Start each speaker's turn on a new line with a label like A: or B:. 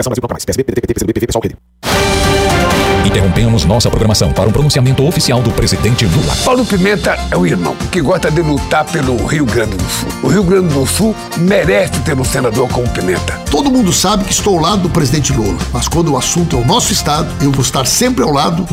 A: Coligação Brasil Planta Mais. PSB, PDT, PT, PCdoB, PV, PSOL, REDE.
B: Interrompemos nossa programação para um pronunciamento oficial do presidente Lula.
C: Paulo Pimenta é um irmão que gosta de lutar pelo Rio Grande do Sul. O Rio Grande do Sul merece ter um senador como Pimenta.
D: Todo mundo sabe que estou ao lado do presidente Lula, mas quando o assunto é o nosso estado, eu vou estar sempre ao lado